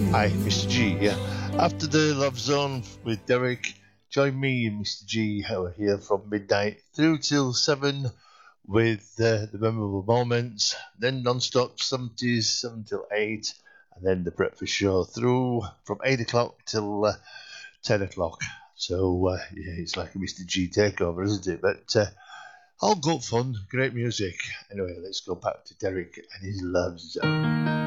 Hi, Mr. G. Yeah. After the Love Zone with Derek, join me and Mr. G. We're here from midnight through till 7 with the memorable moments, then non-stop 70s, 7 till 8, and then the breakfast show through from 8 o'clock till 10 o'clock. So, yeah, it's like a Mr. G takeover, isn't it? But all good fun, great music. Anyway, let's go back to Derek and his Love Zone.